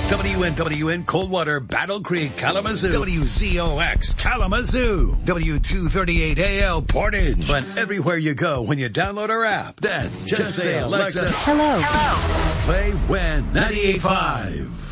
WNWN Coldwater, Battle Creek, Kalamazoo. WZOX, Kalamazoo. W238AL, Portage. But everywhere you go when you download our app, then just say, Alexa, Hello. play WIN 98.5.